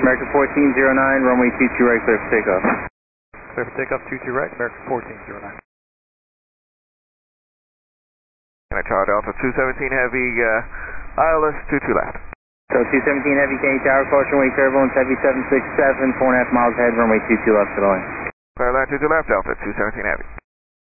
American 1409, runway 22 right, clear for takeoff. Clear for takeoff, 22 right, American 1409. And I Charlie Delta 217 Heavy, ILS 22 left. So 217 Heavy, Kenny Tower, caution wake turbulence, Heavy 767, 4.5 miles ahead, runway 22 left to the line. Clear line 22 left, Delta 217 Heavy.